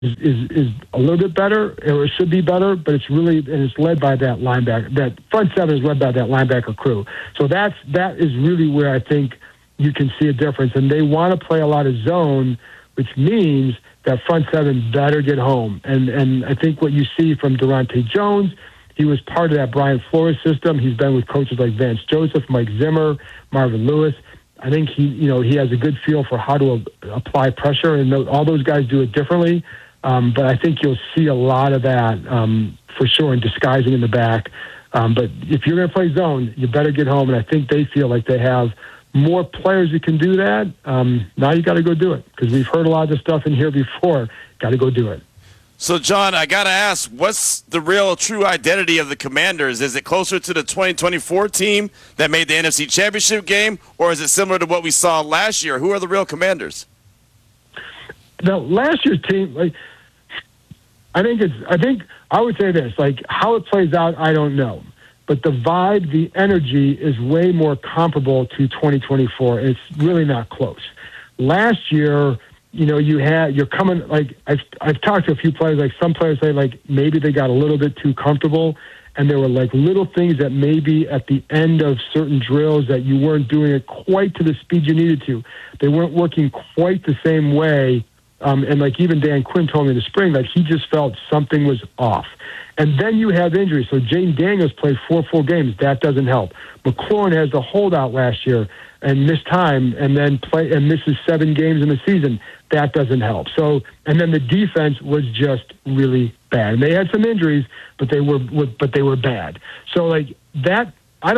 is a little bit better, or it should be better, but it's led by that linebacker. That front seven is led by that linebacker crew. So that is really where I think you can see a difference. And they want to play a lot of zone, which means that front seven better get home. And I think what you see from Durante Jones, he was part of that Brian Flores system. He's been with coaches like Vance Joseph, Mike Zimmer, Marvin Lewis. I think he has a good feel for how to apply pressure, and all those guys do it differently. But I think you'll see a lot of that for sure in disguising in the back. But if you're going to play zone, you better get home. And I think they feel like they have more players who can do that. Now you got to go do it, because we've heard a lot of this stuff in here before. Got to go do it. So, John, I got to ask, what's the real true identity of the Commanders? Is it closer to the 2024 team that made the NFC Championship game, or is it similar to what we saw last year? Who are the real Commanders? Now, last year's team, I think I would say this, how it plays out, I don't know. But the vibe, the energy is way more comparable to 2024. It's really not close. Last year, you're coming, I've talked to a few players, some players say maybe they got a little bit too comfortable, and there were little things that maybe at the end of certain drills that you weren't doing it quite to the speed you needed to. They weren't working quite the same way. And even Dan Quinn told me in the spring that he just felt something was off. And then you have injuries. So Jaden Daniels played 4 full games. That doesn't help. McLaurin has the holdout last year and missed time, and then misses 7 games in the season. That doesn't help. So, and then the defense was just really bad. And they had some injuries, but they were bad. So that,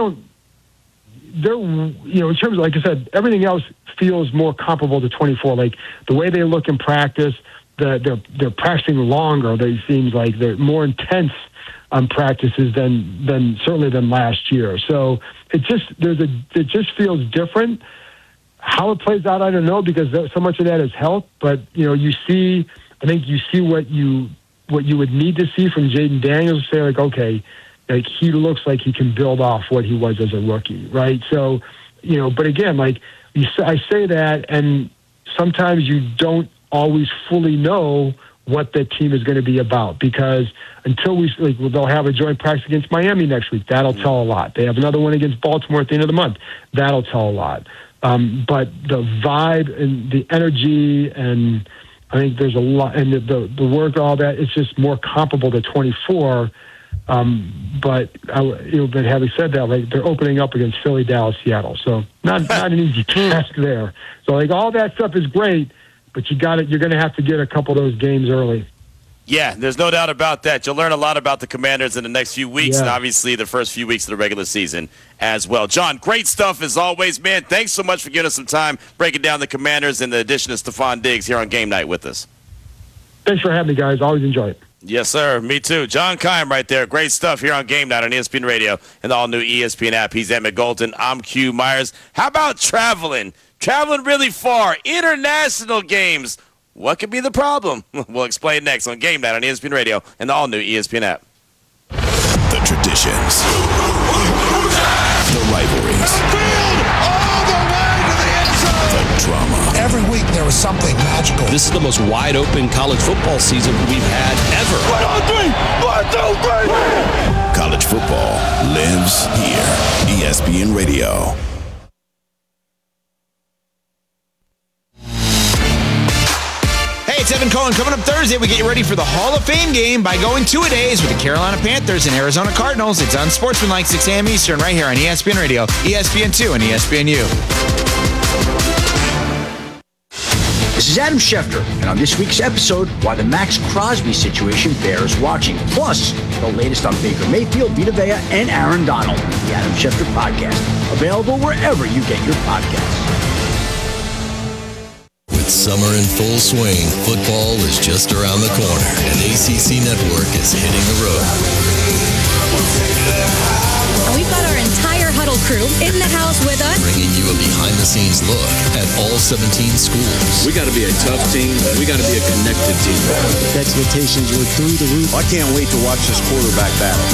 they're, in terms of, like I said, everything else feels more comparable to 24. The way they look in practice, they're practicing longer. They seems like they're more intense on practices than certainly than last year. So it just feels different. How it plays out, I don't know, because so much of that is health. But I think you see what you would need to see from Jaden Daniels to say okay. He looks like he can build off what he was as a rookie, right? So, but again, I say that, and sometimes you don't always fully know what the team is going to be about, because until they'll have a joint practice against Miami next week. That'll tell a lot. They have another one against Baltimore at the end of the month. That'll tell a lot. But the vibe and the energy, and I think there's a lot, and the work, all that, it's just more comparable to 24. But having said that, they're opening up against Philly, Dallas, Seattle, so not an easy task there. So all that stuff is great, but you're going to have to get a couple of those games early. Yeah, there's no doubt about that. You'll learn a lot about the Commanders in the next few weeks, and obviously the first few weeks of the regular season as well. John, great stuff as always, man. Thanks so much for giving us some time breaking down the Commanders and the addition of Stephon Diggs here on Game Night with us. Thanks for having me, guys. Always enjoy it. Yes, sir. Me too. John Keim right there. Great stuff here on Game Night on ESPN Radio and the all-new ESPN app. He's Emmett Golden. I'm Q Myers. How about traveling? Traveling really far. International games. What could be the problem? We'll explain next on Game Night on ESPN Radio and the all-new ESPN app. The traditions. The rivalries. All the way to the end zone. The drama. Every week there was something magical. This is the most wide-open college football season we've had ever. 1, 2, 3. College football lives here. ESPN Radio. Hey, it's Evan Cohen. Coming up Thursday, we get you ready for the Hall of Fame game by going 2-a-days with the Carolina Panthers and Arizona Cardinals. It's on Sportsmanlike, 6 a.m. Eastern, right here on ESPN Radio, ESPN2, and ESPNU. This is Adam Schefter, and on this week's episode, why the Max Crosby situation bears watching. Plus, the latest on Baker Mayfield, Vita Vea, and Aaron Donald. The Adam Schefter Podcast, available wherever you get your podcasts. With summer in full swing, football is just around the corner, and ACC Network is hitting the road. And we've got our entire Huddle crew in the house with us, Bringing you a behind-the-scenes look at all 17 schools. We got to be a tough team. We got to be a connected team. The expectations were through the roof. I can't wait to watch this quarterback battle.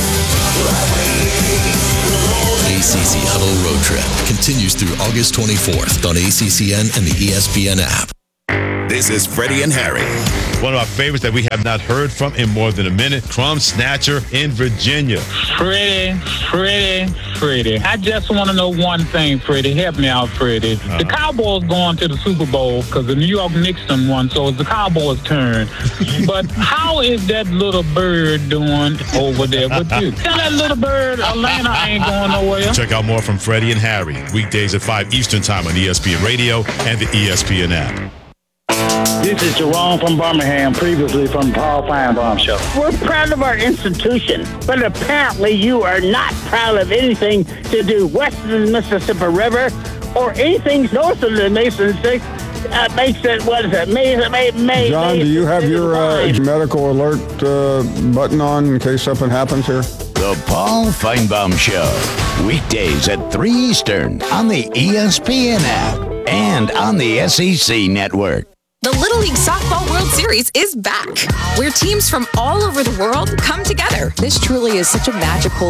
ACC Huddle Road Trip continues through August 24th on ACCN and the ESPN app. This is Freddie and Harry. One of our favorites that we have not heard from in more than a minute, Crumb Snatcher in Virginia. Freddie. I just want to know one thing, Freddie. Help me out, Freddie. The Cowboys going to the Super Bowl because the New York Knicks done won, so it's the Cowboys' turn. But how is that little bird doing over there with you? Tell that little bird Atlanta ain't going nowhere. Check out more from Freddie and Harry, weekdays at 5 Eastern Time on ESPN Radio and the ESPN app. This is Jerome from Birmingham, previously from Paul Feinbaum Show. We're proud of our institution, but apparently you are not proud of anything to do west of the Mississippi River or anything north of the Mason Six. Makes it, what is it? May. John, do you have your medical alert button on in case something happens here? The Paul Feinbaum Show, weekdays at 3 Eastern on the ESPN app and on the SEC Network. The Little League Softball World Series is back, where teams from all over the world come together. This truly is such a magical